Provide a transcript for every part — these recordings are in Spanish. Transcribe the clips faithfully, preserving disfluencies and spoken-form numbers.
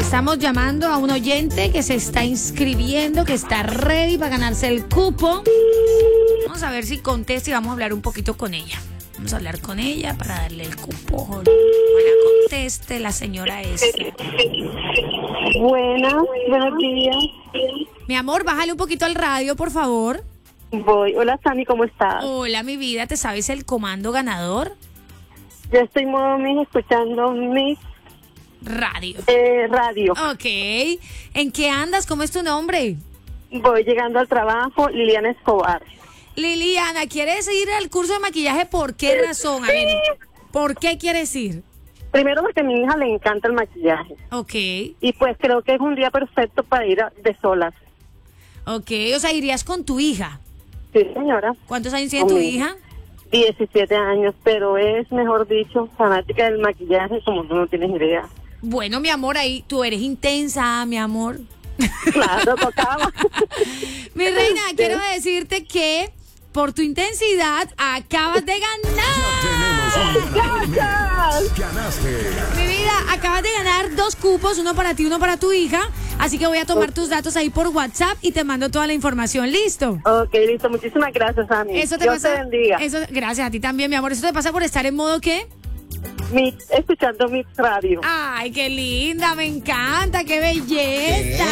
estamos llamando a un oyente que se está inscribiendo, que está ready para ganarse el cupo. Vamos a ver si contesta y vamos a hablar un poquito con ella. Vamos a hablar con ella para darle el cupo. Ojalá conteste la señora esta. Buenas, buenos días. Mi amor, bájale un poquito al radio, por favor. Voy. Hola, Sammy, ¿cómo estás? Hola, mi vida, ¿te sabes el comando ganador? Yo estoy modo mis escuchando mi Radio. eh, radio. Ok. ¿En qué andas? ¿Cómo es tu nombre? Voy llegando al trabajo, Liliana Escobar. Liliana, ¿quieres ir al curso de maquillaje? ¿Por qué razón? A ver, ¿por qué quieres ir? Primero porque a mi hija le encanta el maquillaje. Ok, Y pues creo que es un día perfecto para ir a- de solas. ok. O sea, irías con tu hija. Sí, señora. ¿Cuántos años tiene tu Conmigo. hija? diecisiete años, pero es, mejor dicho, fanática del maquillaje como tú no tienes idea. Bueno, mi amor, ahí tú eres intensa, mi amor. Claro, tocaba. Mi reina, quiero decirte que por tu intensidad acabas de ganar. Tenemos un ganador más. Ganaste. Mi vida, acabas de ganar dos cupos, uno para ti, uno para tu hija. Así que voy a tomar tus datos ahí por WhatsApp y te mando toda la información. ¿Listo? Ok, listo. Muchísimas gracias, Sammy. Eso te Dios pasa. te bendiga. Eso, gracias a ti también, mi amor. Eso te pasa por estar en modo ¿qué? Mi, escuchando mi radio. Ay, qué linda, me encanta, qué belleza.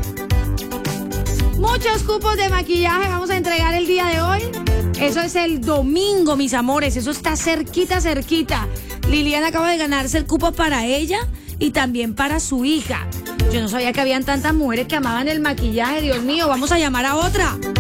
Muchos cupos de maquillaje vamos a entregar el día de hoy. Eso es el domingo, mis amores. Eso está cerquita, cerquita. Liliana acaba de ganarse el cupo para ella y también para su hija. Yo no sabía que habían tantas mujeres que amaban el maquillaje. Dios mío, vamos a llamar a otra.